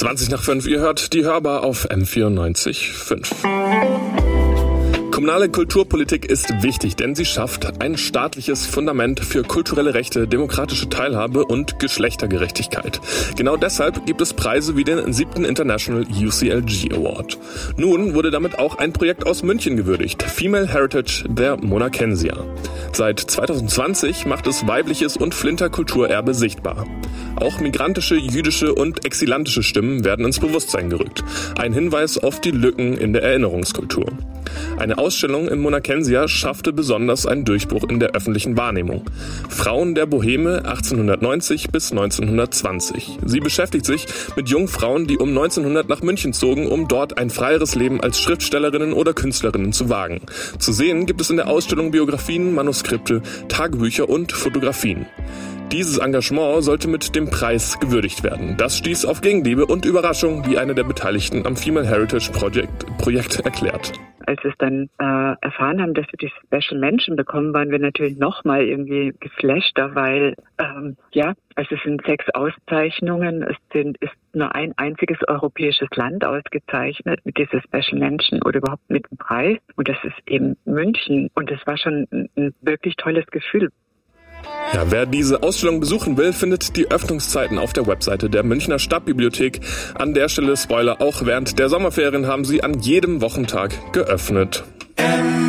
20:05, ihr hört die Hörbar auf M94.5. Kommunale Kulturpolitik ist wichtig, denn sie schafft ein staatliches Fundament für kulturelle Rechte, demokratische Teilhabe und Geschlechtergerechtigkeit. Genau deshalb gibt es Preise wie den 7. International UCLG Award. Nun wurde damit auch ein Projekt aus München gewürdigt, Female Heritage der Monacensia. Seit 2020 macht es weibliches und Flinter-Kulturerbe sichtbar. Auch migrantische, jüdische und exilantische Stimmen werden ins Bewusstsein gerückt. Ein Hinweis auf die Lücken in der Erinnerungskultur. Eine Ausstellung im Monacensia schaffte besonders einen Durchbruch in der öffentlichen Wahrnehmung. Frauen der Boheme 1890 bis 1920. Sie beschäftigt sich mit jungen Frauen, die um 1900 nach München zogen, um dort ein freieres Leben als Schriftstellerinnen oder Künstlerinnen zu wagen. Zu sehen gibt es in der Ausstellung Biografien, Manuskripte, Tagebücher und Fotografien. Dieses Engagement sollte mit dem Preis gewürdigt werden. Das stieß auf Gegenliebe und Überraschung, wie eine der Beteiligten am Female Heritage Projekt erklärt. Als wir es dann erfahren haben, dass wir die Special Mention bekommen, waren wir natürlich nochmal irgendwie geflashter, weil es sind 6 Auszeichnungen, es ist nur ein einziges europäisches Land ausgezeichnet mit dieser Special Mention oder überhaupt mit dem Preis. Und das ist eben München. Und das war schon ein wirklich tolles Gefühl. Ja, wer diese Ausstellung besuchen will, findet die Öffnungszeiten auf der Webseite der Münchner Stadtbibliothek. An der Stelle Spoiler, auch während der Sommerferien haben sie an jedem Wochentag geöffnet.